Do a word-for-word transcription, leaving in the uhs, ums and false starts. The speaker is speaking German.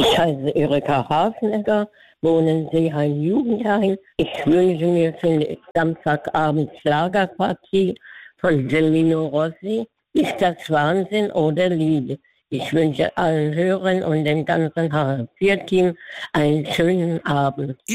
Ich heiße Erika Hafenegger, wohne in Seeheim Jugendheim. Ich wünsche mir für den Samstagabend Schlagerpartie von Celino Rossi. Ist das Wahnsinn oder Liebe? Ich wünsche allen Hörern und dem ganzen H vier Team einen schönen Abend.